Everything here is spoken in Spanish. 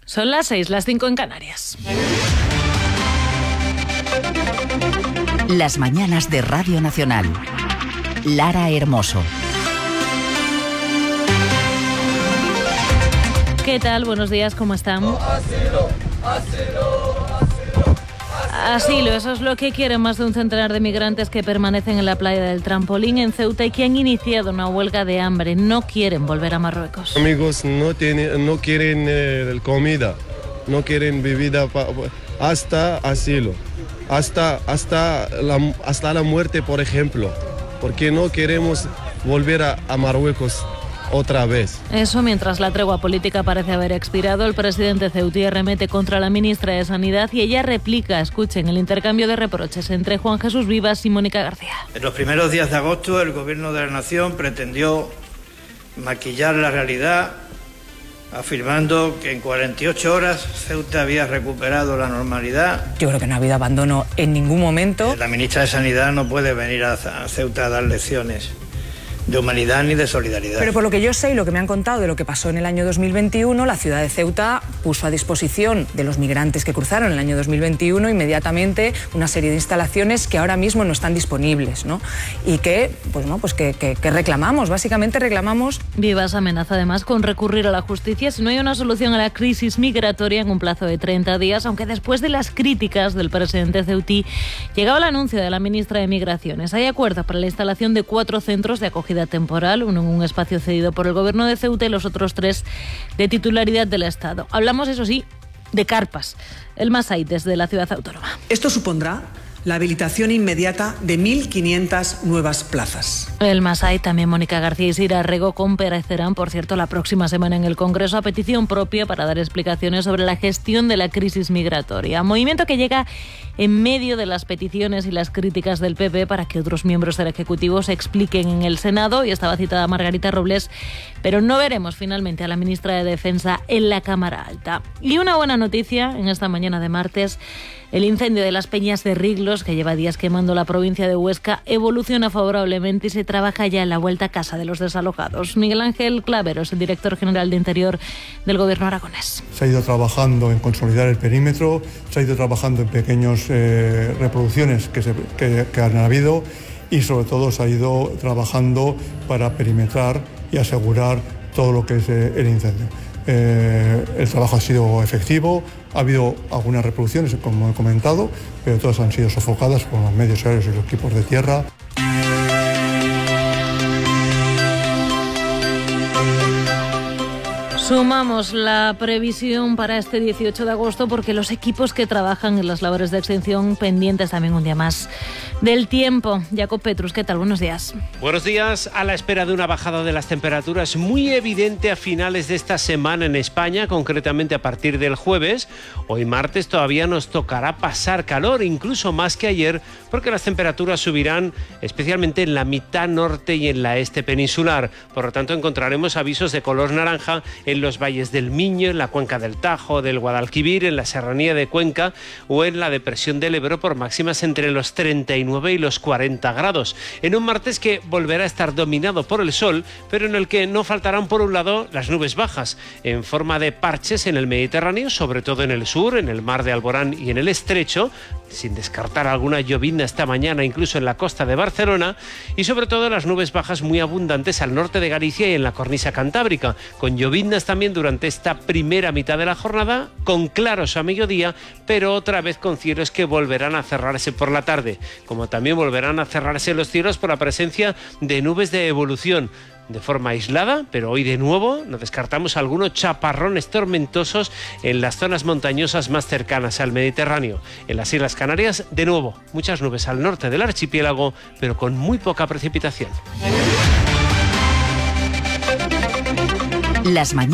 Son las 6, las 5 en Canarias. Las mañanas de Radio Nacional. Lara Hermoso. ¿Qué tal? Buenos días, ¿cómo están? Asilo, eso es lo que quieren más de un centenar de migrantes que permanecen en la playa del Trampolín en Ceuta y que han iniciado una huelga de hambre. No quieren volver a Marruecos. Amigos, no quieren comida, no quieren bebida hasta asilo, hasta la muerte, por ejemplo, porque no queremos volver a Marruecos otra vez. Eso mientras la tregua política parece haber expirado, el presidente ceutí arremete contra la ministra de Sanidad y ella replica, escuchen, el intercambio de reproches entre Juan Jesús Vivas y Mónica García. En los primeros días de agosto el Gobierno de la Nación pretendió maquillar la realidad afirmando que en 48 horas Ceuta había recuperado la normalidad. Yo creo que no ha habido abandono en ningún momento. La ministra de Sanidad no puede venir a Ceuta a dar lecciones de humanidad ni de solidaridad. Pero por lo que yo sé y lo que me han contado de lo que pasó en el año 2021, la ciudad de Ceuta puso a disposición de los migrantes que cruzaron en el año 2021 inmediatamente una serie de instalaciones que ahora mismo no están disponibles, ¿no? Y que reclamamos, básicamente reclamamos. Vivas amenaza además con recurrir a la justicia si no hay una solución a la crisis migratoria en un plazo de 30 días, aunque después de las críticas del presidente ceutí llegaba el anuncio de la ministra de Migraciones. Hay acuerdo para la instalación de 4 centros de acogida temporal, uno en un espacio cedido por el Gobierno de Ceuta y los otros 3 de titularidad del Estado. Hablamos, eso sí, de carpas. El Masai, desde la ciudad autónoma. Esto supondrá la habilitación inmediata de 1.500 nuevas plazas. El Masai, también Mónica García y Sira Rego comparecerán, por cierto, la próxima semana en el Congreso a petición propia para dar explicaciones sobre la gestión de la crisis migratoria. Movimiento que llega en medio de las peticiones y las críticas del PP para que otros miembros del Ejecutivo se expliquen en el Senado. Y estaba citada Margarita Robles, pero no veremos finalmente a la ministra de Defensa en la Cámara Alta. Y una buena noticia en esta mañana de martes: el incendio de las Peñas de Riglos, que lleva días quemando la provincia de Huesca, evoluciona favorablemente y se trabaja ya en la vuelta a casa de los desalojados. Miguel Ángel Claveros, el director general de Interior del Gobierno aragonés. Se ha ido trabajando en consolidar el perímetro, se ha ido trabajando en pequeñas reproducciones que han habido y sobre todo se ha ido trabajando para perimetrar y asegurar todo lo que es el incendio. El trabajo ha sido efectivo, ha habido algunas reproducciones, como he comentado, pero todas han sido sofocadas por los medios aéreos y los equipos de tierra. Sumamos la previsión para este 18 de agosto porque los equipos que trabajan en las labores de extinción pendientes también un día más del tiempo. Jacob Petrus, ¿qué tal? Buenos días. Buenos días. A la espera de una bajada de las temperaturas muy evidente a finales de esta semana en España, concretamente a partir del jueves. Hoy martes todavía nos tocará pasar calor, incluso más que ayer, porque las temperaturas subirán especialmente en la mitad norte y en la este peninsular. Por lo tanto, encontraremos avisos de color naranja en los valles del Miño, en la cuenca del Tajo, del Guadalquivir, en la serranía de Cuenca o en la depresión del Ebro por máximas entre los 39 y los 40 grados. En un martes que volverá a estar dominado por el sol, pero en el que no faltarán por un lado las nubes bajas, en forma de parches en el Mediterráneo, sobre todo en el sur, en el mar de Alborán y en el Estrecho, sin descartar alguna llovizna esta mañana incluso en la costa de Barcelona, y sobre todo las nubes bajas muy abundantes al norte de Galicia y en la cornisa cantábrica, con lloviznas también durante esta primera mitad de la jornada, con claros a mediodía, pero otra vez con cielos que volverán a cerrarse por la tarde, como también volverán a cerrarse los cielos por la presencia de nubes de evolución, de forma aislada, pero hoy de nuevo no descartamos algunos chaparrones tormentosos en las zonas montañosas más cercanas al Mediterráneo. En las Islas Canarias, de nuevo, muchas nubes al norte del archipiélago, pero con muy poca precipitación. Las mañanas